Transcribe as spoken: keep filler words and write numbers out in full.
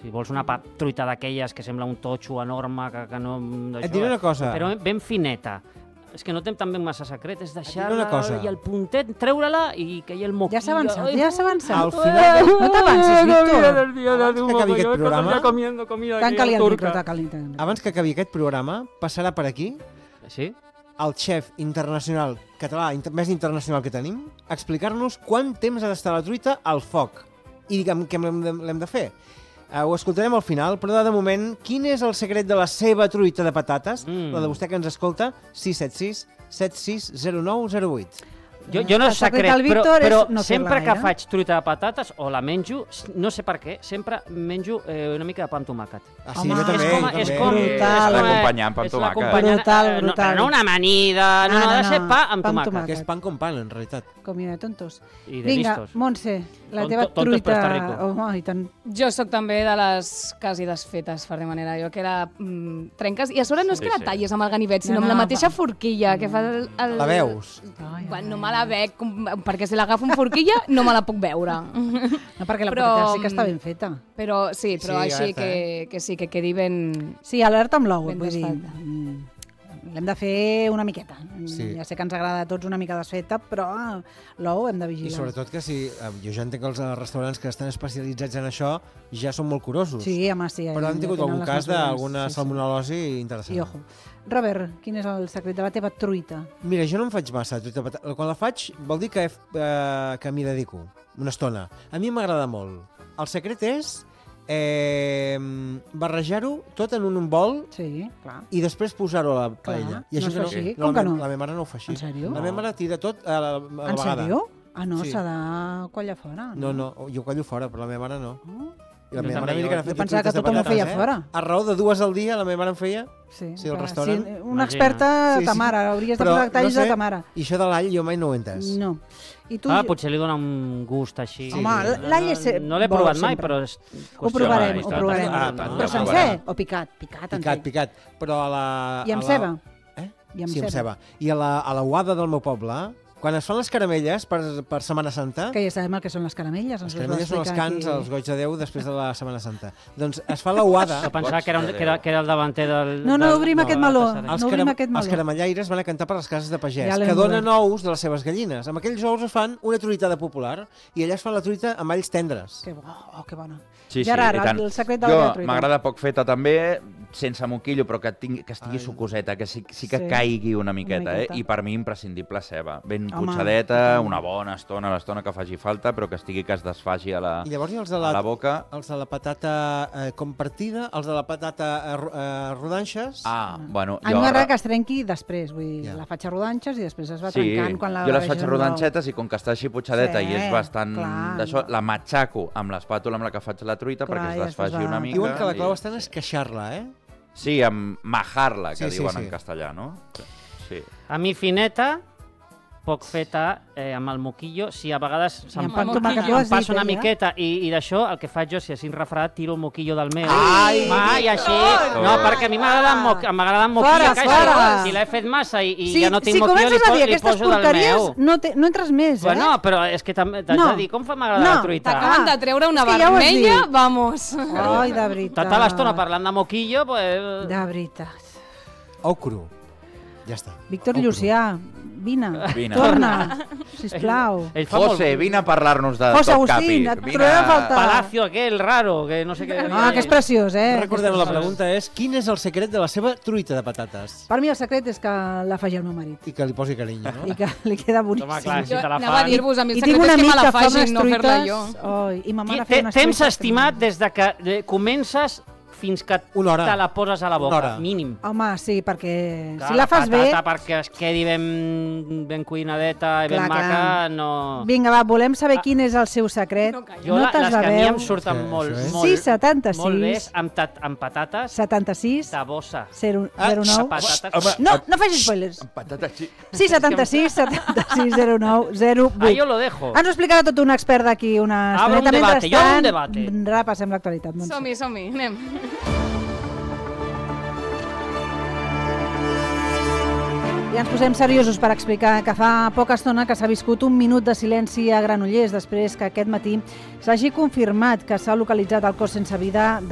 Si vols una truita d'aquelles que sembla un totxo enorme, que, que no... Et diré una cosa. Però ben fineta. És que no té també massa secret, és deixar-la i el puntet, treure-la i que hi ha el moquillo. Ja s'ha avançat, ja s'ha avançat. Al final... No t'avancis, Víctor. Abans que acabi aquest programa... Tanca-li el micro, tanca-li. Abans que acabi aquest programa, passarà per aquí sí? el xef internacional català, més internacional que tenim, a explicar-nos quant temps ha d'estar la truita al foc i amb què l'hem de fer. Uh, ho escoltarem al final, però de moment, quin és el secret de la seva truita de patates? Mm. La de vostè que ens escolta, sis set sis set sis zero nou zero vuit. Jo, jo no és secret, però, però no sempre que faig truita de patates o la menjo, no sé per què, sempre menjo eh, una mica de pa amb tomàquet. Ah, sí, jo també. És com, és com, és l'acompanyant pa amb tomàquet. Brutal, brutal. No, no una amanida, no, no, no, ha de ser pa amb pa tomàquet. Que és pan com pan, en realitat. Comida de tontos. I de Vinga, listos. Montse, la Tonto, teva truita... Home, i tant. Jo sóc també de les quasi desfetes, per dir manera. Jo que era mm, trenques, i a sobre no és Sí, que la sí. tallis amb el ganivet, sinó No, amb la no, mateixa va. forquilla que fa el... el... La veus? Ai, Quan no me la bec, com- perquè si l'agafo amb forquilla no me la puc veure. No, perquè la Però, patata sí que està ben feta. Però sí, però Sí, així gata, que, que sí, que quedi ben... Sí, alerta amb l'ou, Ben vull dir... desfeta. mm, L'hem de fer una miqueta. Sí. Ja sé que ens agrada a tots una mica desfeta, però l'ou hem de I vigilar. sobretot que si... eh, Jo ja entenc que els eh, restaurants que estan especialitzats en això ja són molt curosos. Sí, home, sí. Però han ja tingut tenen algun les cas mesures, d'alguna sí, sí. salmonel·losi interessant. I ojo. Robert, quin és el secret de la teva truita? Mira, jo no em faig massa truita de patata. Quan la faig vol dir que, eh, que m'hi dedico una estona. A mi m'agrada molt. El secret és eh, barrejar-ho tot en un bol Sí, clar. i després posar-ho a la paella. I No es fa que així? no, Com la, que no? me- la meva mare no ho fa així. En sèrio? La meva mare tira tot a la, a la En vegada. sèrio? Ah, no, Sí. s'ha de colla fora. No, no, jo collo fora, però la meva mare no. Oh. I la Jo meva també, mare mira jo- que n'ha jo fet pensava truites que de tothom ho patates, feia eh? fora. A raó de dues al dia la meva mare en feia. Sí, Sí, al clar, restaurant. Sí, una Imagina. experta, Sí, sí. ta mare. Hauries de Però, posar talls no sé, de ta mare. I això de l'all jo mai no ho he entès. No. I tu... Ah, potser li dona un gust així. Home, l'all és No, no l'he bo provat mai, sempre. però... És Ho provarem, Home, ho provarem. Ah, Però ja sencer provarem. o picat? Picat, Picat, entenc. picat. Però a la... I amb a la... ceba? Eh? I amb sí, amb ceba. ceba. I a la, a la uada del meu poble, quan es fan les caramelles per, per Setmana Santa... Que ja sabem el que són les caramelles. Les ens ho caramelles va són els explicar cants, aquí. els goig de Déu, després de la Setmana Santa. Doncs es fa la uada... Jo pensava que era, un, que era, que era el davanter del... No, no del- obrim de aquest la meló. passarel·la. Els, No obrim caram aquest meló. els caramellaires van a cantar per les cases de pagès, Ja l'hem que donen obert. ous de les seves gallines. Amb aquells ous es fan una truitada popular i allà es fan la truita amb alls tendres. Que bo, oh, que bona. Sí, sí, Gerard, i tant. el secret de la Jo teva truita. m'agrada poc feta també, sense moquillo, però que, tingui, que estigui Ai. sucoseta, que sí, sí que Sí. caigui una miqueta, Una miqueta. eh? I per mi imprescindible ceba. Ben Home, potxadeta, totalment. una bona estona, l'estona que faci falta, però que estigui que es desfaci a la, I llavors hi ha els de a la, la boca. els de la patata eh, compartida, els de la patata eh, ro- eh, rodanxes... Ah, bueno, A mi m'agrada que es trenqui després, vull dir, Ja. la faig a rodanxes i després es va Sí, trencant quan la jo les faig barreges a amb l'ou. rodanxetes i com que està així potxadeta Sí, i és bastant clar. d'això, la matxaco amb l'espàtula amb la que faig la truita Clar, perquè i es després desfaci va- una mica. Diuen que la clau i- està en esqueixar-la, eh? Sí, amb majar-la, que Sí, sí, diuen sí. en castellà, no? Sí. A mi fineta, poc feta, eh, amb el moquillo, si a vegades se'm, amb pa amb em tomàquet, ho has passa dit, una eh, ja? miqueta i, i d'això el que faig jo, si és refredat, tiro el moquillo del meu. Ai, Ma, i així... Víctor! No, perquè a mi m'agrada el mo- m'agrada el moquillo, Fora, que fora! si, si l'he fet massa i, i Si, ja no tinc si moquillo, li, comences a po dir li aquestes poso del porqueries, meu. no, te, no entres més, eh? Bueno, però és que també t'haig No. de dir com fa m'agrada No, la truita. T'acaben de treure una És que ja ho has vermella, dit. vamos. Ai, de veritat. Tota l'estona parlant de moquillo, pues... De veritat. Ou cru. Ja està. Víctor Ou cru. Llucià, vine, Vine. torna, sisplau. Ell fa molt... José, vine a parlar-nos de José Top Agustín, Capi. et Vine trobem a a- faltar. Palacio aquell raro, que no sé què... Ah, que és preciós, eh? Recordem, la pregunta és quin és el secret de la seva truita de patates? Per mi el secret és que la faci el meu marit I que li posi carinyo, no? i que li queda boníssim. Home, clar, si Jo te la anava a fan... dir-vos, a mi el I secret tinc un és que amic me la que fa facin, unes no fer-la jo. truites... Oi, i ma mare Té- feia unes Temps truites que estimat m'agraden. des de que de, comences fins que Una hora. te la poses a la Una boca, hora. mínim. Home, sí, perquè Clar, si la fas bé... patata perquè es quedi ben, ben cuinadeta i ben Clar, maca, clar. no... Vinga, va, volem saber quin és el seu secret. No calla. Jo no la, te'ls les que a mi deveu. em surten Sí, molt, això és. molt, sis setanta molt bé sis amb, tat, amb patates setanta-sis de bossa. zero Ah, nou. Patates... Home, No, no facis spoilers. amb patates xi- sis setanta-sis setanta-sis zero nou zero Ah, vuit. jo lo dejo. Ens ho explicarà tot un expert d'aquí una Abre un estoneta. debate, hi ha un Mentrestant, debate. repassem l'actualitat. Montse. Som-hi, som-hi, anem. I ens posem seriosos per explicar que fa poca estona que s'ha viscut un minut de silenci a Granollers després que aquest matí s'hagi confirmat que s'ha localitzat el cos sense vida